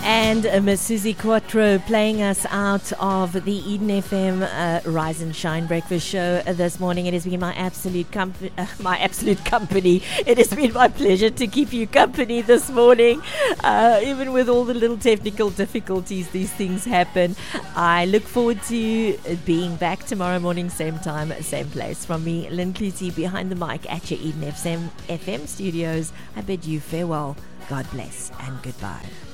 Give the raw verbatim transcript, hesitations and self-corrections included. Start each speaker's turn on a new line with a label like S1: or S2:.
S1: And uh, Miss Susie Quattro playing us out of the Eden F M uh, Rise and Shine Breakfast Show uh, this morning. It has been my absolute com- uh, my absolute company. It has been my pleasure to keep you company this morning. Uh, even with all the little technical difficulties, these things happen. I look forward to being back tomorrow morning, same time, same place. From me, Lynn Clutie, behind the mic at your Eden F M, F M studios, I bid you farewell, God bless, and goodbye.